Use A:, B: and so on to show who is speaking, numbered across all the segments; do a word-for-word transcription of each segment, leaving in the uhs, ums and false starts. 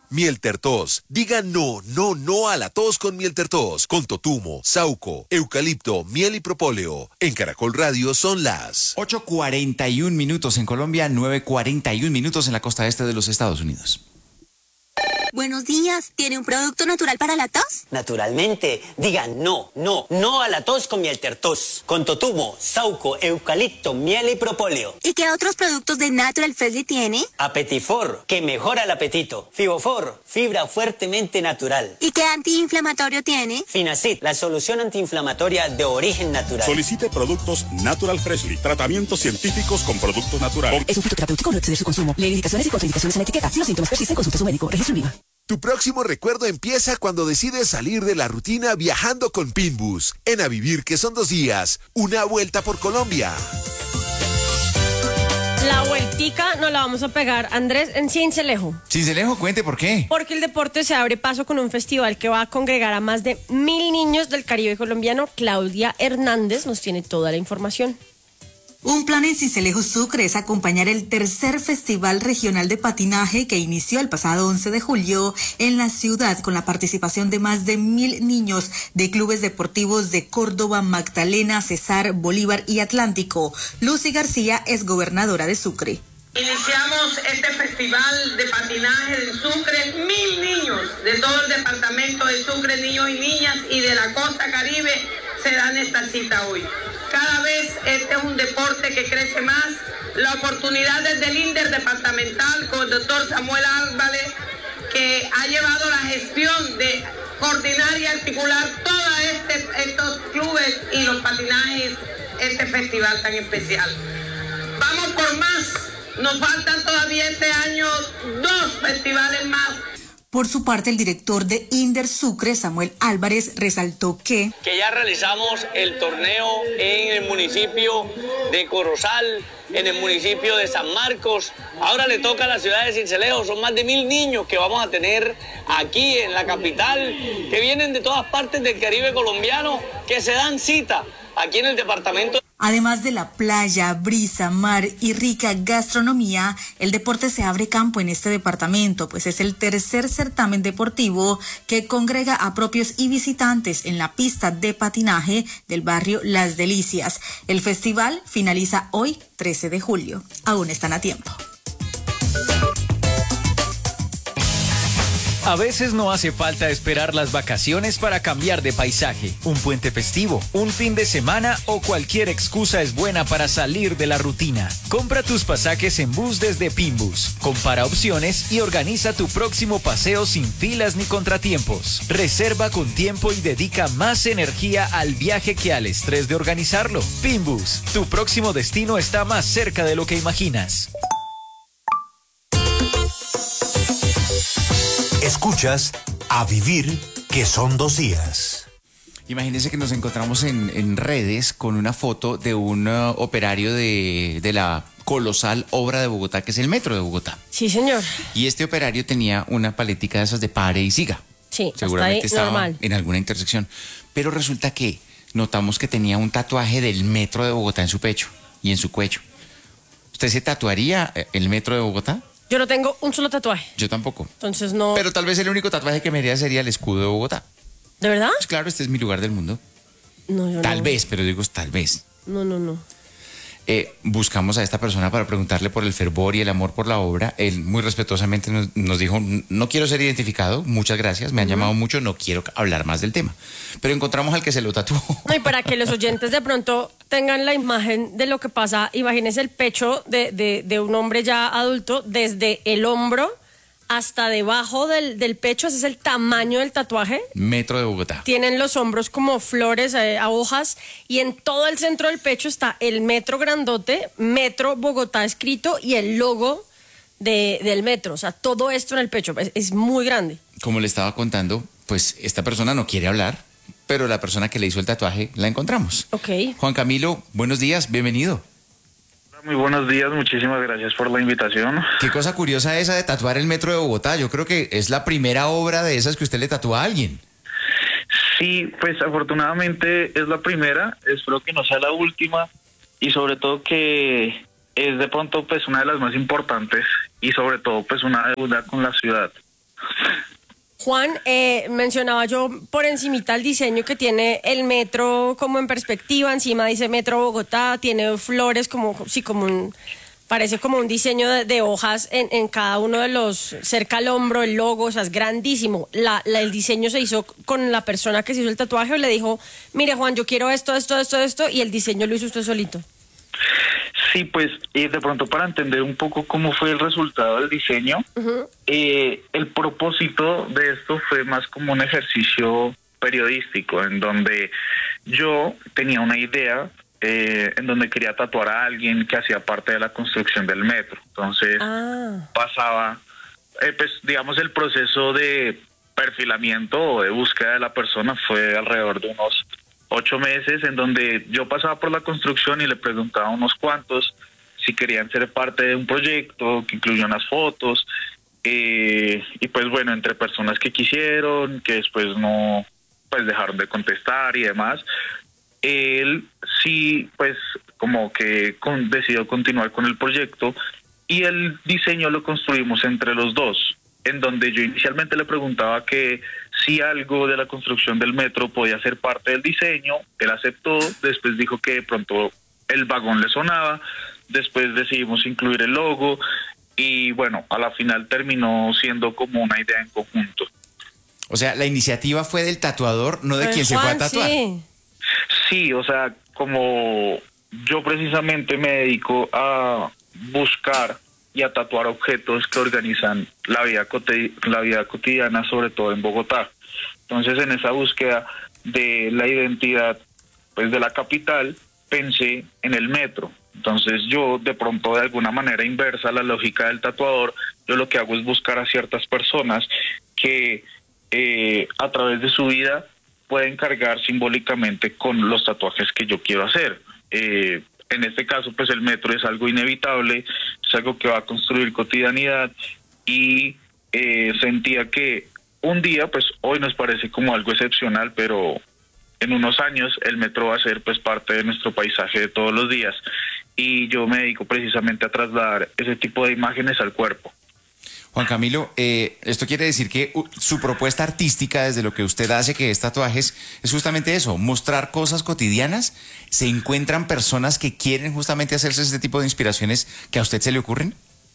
A: Mieltertos. Diga no, no, no a la tos con Mieltertos. Con totumo, sauco, eucalipto, miel y propóleo. En Caracol Radio son las
B: ocho cuarenta y un minutos en Colombia, nueve cuarenta y un minutos en la costa este de los Estados Unidos.
C: Buenos días, ¿tiene un producto natural para la tos?
D: Naturalmente, diga no, no, no a la tos con Mieltertos, con totumo, sauco, eucalipto, miel y propóleo.
C: ¿Y qué otros productos de Natural Freshly tiene?
D: Apetifor, que mejora el apetito. Fibofor, fibra fuertemente natural.
C: ¿Y qué antiinflamatorio tiene?
D: Finacid, la solución antiinflamatoria de origen natural.
E: Solicite productos Natural Freshly, tratamientos científicos con productos naturales.
F: Es un fitoterapéutico, no exceder su consumo. Lee indicaciones y contraindicaciones en la etiqueta. Si los síntomas persisten, consulte a su médico. Registro en Viva.
A: Tu próximo recuerdo empieza cuando decides salir de la rutina viajando con Pinbus. En A Vivir, que son dos días, una vuelta por Colombia.
G: La vueltica nos la vamos a pegar, Andrés, en Sincelejo.
B: Sincelejo, cuente por qué.
G: Porque el deporte se abre paso con un festival que va a congregar a más de mil niños del Caribe colombiano. Claudia Hernández nos tiene toda la información.
H: Un plan en Sincelejo, Sucre, es acompañar el tercer Festival Regional de Patinaje que inició el pasado once de julio en la ciudad con la participación de más de mil niños de clubes deportivos de Córdoba, Magdalena, Cesar, Bolívar y Atlántico. Lucy García es gobernadora de Sucre.
I: Iniciamos este festival de patinaje en Sucre, mil niños de todo el departamento de Sucre, niños y niñas y de la costa Caribe se dan esta cita hoy. Cada vez este es un deporte que crece más. La oportunidad desde el interdepartamental con el doctor Samuel Álvarez, que ha llevado la gestión de coordinar y articular todos este, estos clubes y los patinajes, este festival tan especial. Vamos por más. Nos faltan todavía este año dos festivales más.
H: Por su parte, el director de Inder Sucre, Samuel Álvarez, resaltó que...
J: Que ya realizamos el torneo en el municipio de Corozal, en el municipio de San Marcos. Ahora le toca a la ciudad de Sincelejo. Son más de mil niños que vamos a tener aquí en la capital, que vienen de todas partes del Caribe colombiano, que se dan cita aquí en el departamento.
H: Además de la playa, brisa, mar y rica gastronomía, el deporte se abre campo en este departamento, pues es el tercer certamen deportivo que congrega a propios y visitantes en la pista de patinaje del barrio Las Delicias. El festival finaliza hoy, trece de julio. Aún están a tiempo.
K: A veces no hace falta esperar las vacaciones para cambiar de paisaje. Un puente festivo, un fin de semana o cualquier excusa es buena para salir de la rutina. Compra tus pasajes en bus desde Pinbus. Compara opciones y organiza tu próximo paseo sin filas ni contratiempos. Reserva con tiempo y dedica más energía al viaje que al estrés de organizarlo. Pinbus, tu próximo destino está más cerca de lo que imaginas.
L: Escuchas A Vivir, que son dos días.
B: Imagínense que nos encontramos en, en redes con una foto de un uh, operario de, de la colosal obra de Bogotá, que es el Metro de Bogotá.
G: Sí, señor.
B: Y este operario tenía una paletica de esas de pare y siga.
G: Sí,
B: seguramente
G: hasta ahí,
B: estaba
G: normal.
B: En alguna intersección. Pero resulta que notamos que tenía un tatuaje del Metro de Bogotá en su pecho y en su cuello. ¿Usted se tatuaría el Metro de Bogotá?
G: Yo no tengo un solo tatuaje.
B: Yo tampoco.
G: Entonces no...
B: Pero tal vez el único tatuaje que me haría sería el escudo de Bogotá.
G: ¿De verdad?
B: Pues claro, este es mi lugar del mundo.
G: No, yo
B: Tal
G: no.
B: vez, pero digo tal vez.
G: No, no, no.
B: Eh, buscamos a esta persona para preguntarle por el fervor y el amor por la obra. Él muy respetuosamente nos, nos dijo, no quiero ser identificado, muchas gracias, me han uh-huh. llamado mucho, no quiero hablar más del tema. Pero encontramos al que se lo tatuó.
G: No, y para que los oyentes de pronto tengan la imagen de lo que pasa, imagínense el pecho de, de, de un hombre ya adulto, desde el hombro hasta debajo del, del pecho, ese es el tamaño del tatuaje.
B: Metro de Bogotá.
G: Tienen los hombros como flores, eh, a hojas, y en todo el centro del pecho está el metro grandote, Metro Bogotá escrito, y el logo de, del metro. O sea, todo esto en el pecho, es, es muy grande.
B: Como le estaba contando, pues esta persona no quiere hablar, pero la persona que le hizo el tatuaje la encontramos.
G: Ok.
B: Juan Camilo, buenos días, bienvenido.
M: Muy buenos días, muchísimas gracias por la invitación.
B: Qué cosa curiosa esa de tatuar el Metro de Bogotá. Yo creo que es la primera obra de esas que usted le tatúa a alguien.
M: Sí, pues afortunadamente es la primera, espero que no sea la última y sobre todo que es de pronto pues una de las más importantes y sobre todo pues una deuda con la ciudad.
G: Juan, eh, mencionaba yo por encimita el diseño que tiene el metro como en perspectiva, encima dice Metro Bogotá, tiene flores como, sí, como un, parece como un diseño de, de hojas en, en cada uno de los, cerca al hombro, el logo, o sea, es grandísimo. La, la, el diseño se hizo con la persona que se hizo el tatuaje, le dijo, mire Juan, yo quiero esto, esto, esto, esto, y el diseño lo hizo usted solito.
M: Sí, pues eh, de pronto para entender un poco cómo fue el resultado del diseño, uh-huh. eh, el propósito de esto fue más como un ejercicio periodístico, en donde yo tenía una idea, eh, en donde quería tatuar a alguien que hacía parte de la construcción del metro. Entonces ah. pasaba, eh, pues digamos, el proceso de perfilamiento o de búsqueda de la persona fue alrededor de unos ocho meses, en donde yo pasaba por la construcción y le preguntaba a unos cuantos si querían ser parte de un proyecto que incluyó unas fotos, eh, y pues bueno, entre personas que quisieron, que después no, pues dejaron de contestar y demás, él sí, pues como que con, decidió continuar con el proyecto y el diseño lo construimos entre los dos, en donde yo inicialmente le preguntaba que si algo de la construcción del metro podía ser parte del diseño, él aceptó, después dijo que de pronto el vagón le sonaba, después decidimos incluir el logo y bueno, a la final terminó siendo como una idea en conjunto.
B: O sea, la iniciativa fue del tatuador, no de
G: Pero
B: quien
G: Juan,
B: se fue a tatuar.
G: Sí.
M: Sí, o sea, como yo precisamente me dedico a buscar y a tatuar objetos que organizan la vida, coti- la vida cotidiana, sobre todo en Bogotá. Entonces, en esa búsqueda de la identidad, pues, de la capital, pensé en el metro. Entonces, yo, de pronto, de alguna manera inversa a la lógica del tatuador, yo lo que hago es buscar a ciertas personas que, eh, a través de su vida, pueden cargar simbólicamente con los tatuajes que yo quiero hacer. Eh, En este caso, pues el metro es algo inevitable, es algo que va a construir cotidianidad y eh, sentía que un día, pues hoy nos parece como algo excepcional, pero en unos años el metro va a ser pues parte de nuestro paisaje de todos los días y yo me dedico precisamente a trasladar ese tipo de imágenes al cuerpo.
B: Juan Camilo, eh, esto quiere decir que uh, su propuesta artística, desde lo que usted hace, que es tatuajes, es justamente eso, mostrar cosas cotidianas. ¿Se encuentran personas que quieren justamente hacerse este tipo de inspiraciones que a usted se le ocurren?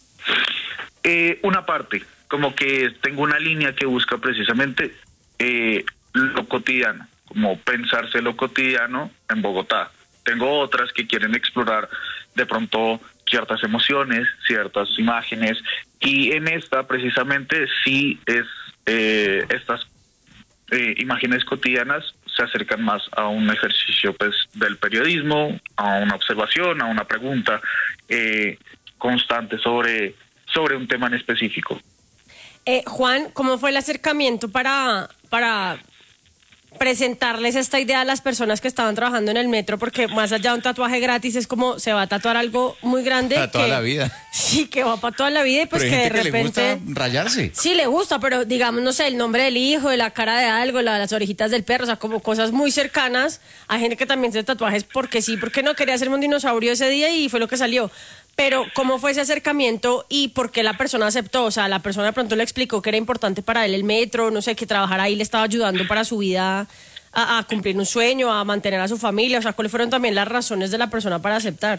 M: Eh, una parte, como que tengo una línea que busca precisamente eh, lo cotidiano, como pensarse lo cotidiano en Bogotá. Tengo otras que quieren explorar de pronto ciertas emociones, ciertas imágenes, y en esta precisamente sí es eh, estas eh, imágenes cotidianas se acercan más a un ejercicio pues del periodismo, a una observación, a una pregunta eh, constante sobre, sobre un tema en específico.
G: Eh, Juan, ¿cómo fue el acercamiento para, para presentarles esta idea a las personas que estaban trabajando en el metro? Porque más allá de un tatuaje gratis es como se va a tatuar algo muy grande.
B: Para toda
G: que,
B: la vida.
G: Sí, que va para toda la vida y pues
B: pero hay
G: que
B: gente
G: de repente...
B: que le gusta rayarse.
G: Sí, le gusta, pero digamos, no sé, el nombre del hijo, de la cara de algo, la, las orejitas del perro, o sea, como cosas muy cercanas. Hay gente que también se tatuajes porque sí, porque no quería hacerme un dinosaurio ese día y fue lo que salió. Pero, ¿cómo fue ese acercamiento y por qué la persona aceptó? O sea, la persona de pronto le explicó que era importante para él el metro, no sé, que trabajar ahí le estaba ayudando para su vida a, a cumplir un sueño, a mantener a su familia. O sea, ¿cuáles fueron también las razones de la persona para aceptar?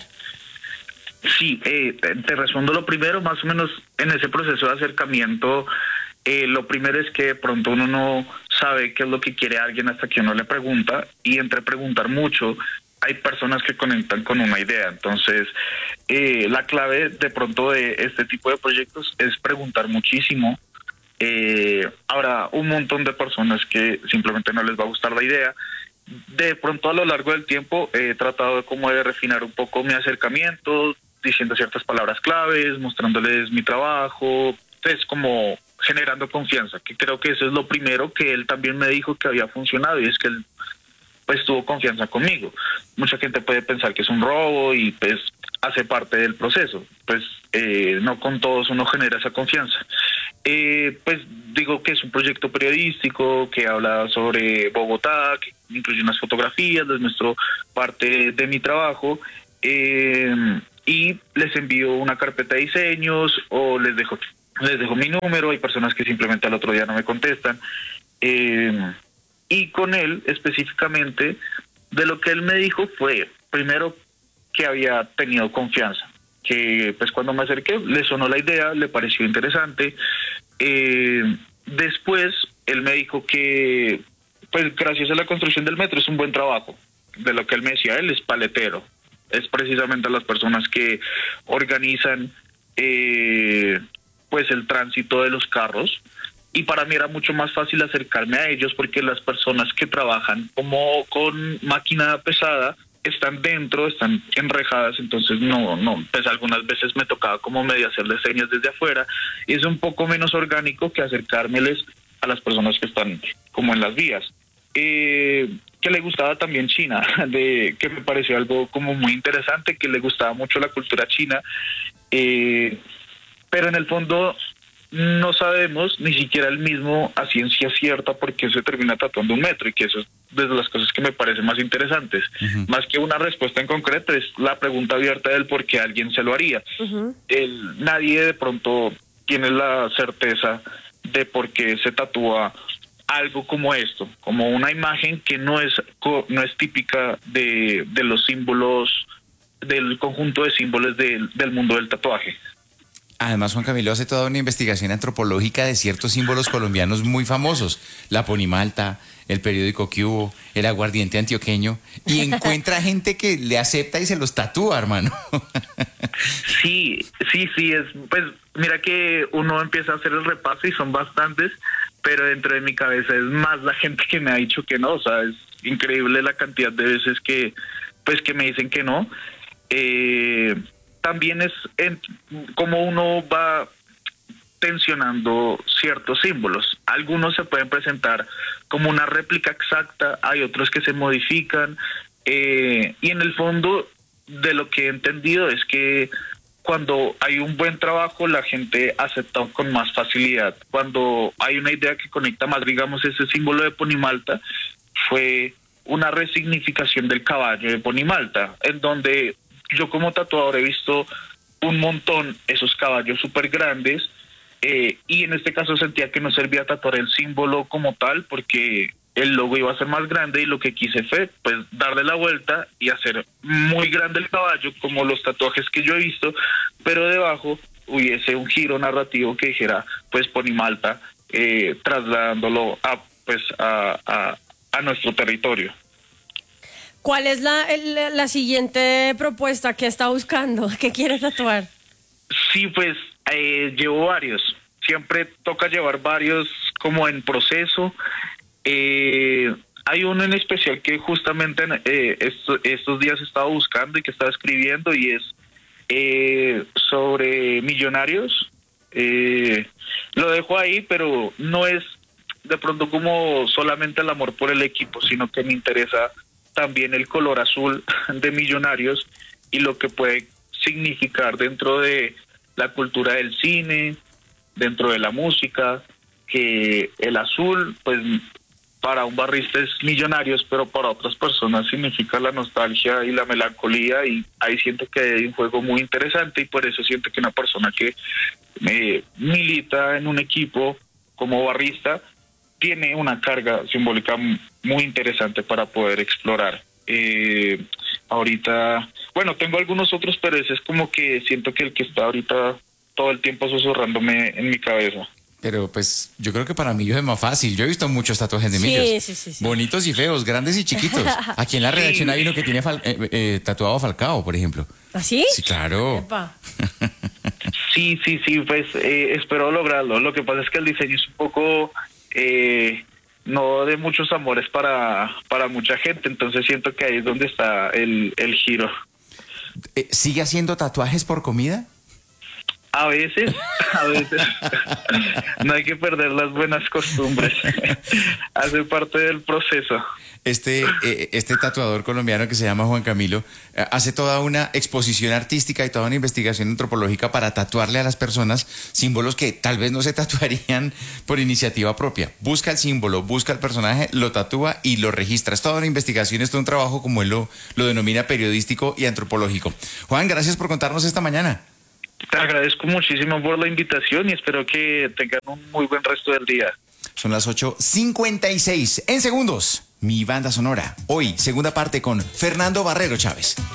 M: Sí, eh, te, te respondo lo primero, más o menos en ese proceso de acercamiento, eh, lo primero es que de pronto uno no sabe qué es lo que quiere alguien hasta que uno le pregunta, y entre preguntar mucho hay personas que conectan con una idea. Entonces, eh, la clave de pronto de este tipo de proyectos es preguntar muchísimo. Eh, habrá un montón de personas que simplemente no les va a gustar la idea. De pronto, a lo largo del tiempo, he tratado de como de refinar un poco mi acercamiento, diciendo ciertas palabras claves, mostrándoles mi trabajo, es como generando confianza, que creo que eso es lo primero que él también me dijo que había funcionado, y es que él pues tuvo confianza conmigo. Mucha gente puede pensar que es un robo y pues hace parte del proceso, pues eh, no con todos uno genera esa confianza. Eh, pues digo que es un proyecto periodístico que habla sobre Bogotá, que incluye unas fotografías, les muestro parte de mi trabajo, eh, y les envío una carpeta de diseños o les dejo les dejo mi número, hay personas que simplemente al otro día no me contestan. Eh, y con él específicamente, de lo que él me dijo fue, primero, que había tenido confianza, que pues cuando me acerqué le sonó la idea, le pareció interesante. Eh, después él me dijo que pues gracias a la construcción del metro es un buen trabajo. De lo que él me decía, él es paletero, es precisamente a las personas que organizan eh, pues el tránsito de los carros, y para mí era mucho más fácil acercarme a ellos porque las personas que trabajan como con máquina pesada están dentro, están enrejadas, entonces no, no, pues algunas veces me tocaba como medio hacerles señas desde afuera, y es un poco menos orgánico que acercármeles a las personas que están como en las vías. Eh, que le gustaba también China, de que me pareció algo como muy interesante, que le gustaba mucho la cultura china, eh, pero en el fondo no sabemos ni siquiera el mismo a ciencia cierta por qué se termina tatuando un metro, y que eso es de las cosas que me parecen más interesantes. Uh-huh. Más que una respuesta en concreto, es la pregunta abierta del por qué alguien se lo haría. Uh-huh. El, nadie de pronto tiene la certeza de por qué se tatúa algo como esto, como una imagen que no es no es típica de, de los símbolos, del conjunto de símbolos del, del mundo del tatuaje.
B: Además, Juan Camilo hace toda una investigación antropológica de ciertos símbolos colombianos muy famosos, la ponimalta, el periódico que hubo, el aguardiente antioqueño, y encuentra gente que le acepta y se los tatúa, hermano.
M: Sí, sí, sí, es, pues mira que uno empieza a hacer el repaso y son bastantes, pero dentro de mi cabeza es más la gente que me ha dicho que no, o sea, es increíble la cantidad de veces que, pues que me dicen que no. Eh, también es en, como uno va tensionando ciertos símbolos. Algunos se pueden presentar como una réplica exacta, hay otros que se modifican, eh, y en el fondo de lo que he entendido es que cuando hay un buen trabajo la gente acepta con más facilidad. Cuando hay una idea que conecta más, digamos, ese símbolo de Ponimalta fue una resignificación del caballo de Ponimalta, en donde yo como tatuador he visto un montón esos caballos súper grandes, eh, y en este caso sentía que no servía tatuar el símbolo como tal porque el logo iba a ser más grande, y lo que quise fue pues darle la vuelta y hacer muy grande el caballo como los tatuajes que yo he visto, pero debajo hubiese un giro narrativo que dijera pues Ponimalta, eh, trasladándolo a pues a, a, a nuestro territorio.
G: ¿Cuál es la, la, la siguiente propuesta que está buscando? ¿Qué quiere tatuar?
M: Sí, pues eh, llevo varios. Siempre toca llevar varios como en proceso. Eh, hay uno en especial que justamente eh, esto, estos días he estado buscando y que estaba escribiendo, y es eh, sobre Millonarios. Eh, lo dejo ahí, pero no es de pronto como solamente el amor por el equipo, sino que me interesa también el color azul de Millonarios y lo que puede significar dentro de la cultura del cine, dentro de la música, que el azul, pues para un barrista es Millonarios, pero para otras personas significa la nostalgia y la melancolía, y ahí siento que hay un juego muy interesante, y por eso siento que una persona que eh, milita en un equipo como barrista tiene una carga simbólica muy interesante para poder explorar. Eh, ahorita, bueno, tengo algunos otros, pero ese es como que siento que el que está ahorita todo el tiempo susurrándome en mi cabeza.
B: Pero pues yo creo que para mí es más fácil. Yo he visto muchos tatuajes de Millos.
G: Sí, sí, sí, sí.
B: Bonitos y feos, grandes y chiquitos. Aquí en la redacción hay uno que tiene fal- eh, eh, tatuado a Falcao, por ejemplo.
G: ¿Ah, sí?
B: Sí, claro.
G: Epa.
M: Sí, sí, sí, pues eh, espero lograrlo. Lo que pasa es que el diseño es un poco eh, no de muchos amores para, para mucha gente, entonces siento que ahí es donde está el, el giro.
B: Eh, ¿Sigue haciendo tatuajes por comida?
M: A veces, a veces. No hay que perder las buenas costumbres. Hace parte del proceso.
B: Este, eh, este tatuador colombiano que se llama Juan Camilo eh, hace toda una exposición artística y toda una investigación antropológica para tatuarle a las personas símbolos que tal vez no se tatuarían por iniciativa propia. Busca el símbolo, busca el personaje, lo tatúa y lo registra. Es toda una investigación, es todo un trabajo, como él lo, lo denomina, periodístico y antropológico. Juan, gracias por contarnos esta mañana.
M: Te agradezco muchísimo por la invitación y espero que tengan un muy buen resto del día.
B: Son las ocho cincuenta y seis. En segundos, mi banda sonora. Hoy, segunda parte con Fernando Barrero Chávez.